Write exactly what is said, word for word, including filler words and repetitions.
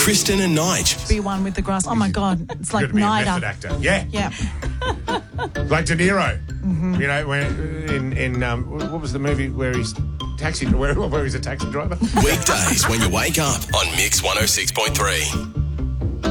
Kristen and Nige. Be one with the grass. Oh, my God. It's like You've got to be a Nida. method actor. Yeah. Yeah. Like De Niro. Mm-hmm. You know, where in, in um, what was the movie where he's taxi, where, where he's a taxi driver? Weekdays when you wake up on Mix one oh six point three.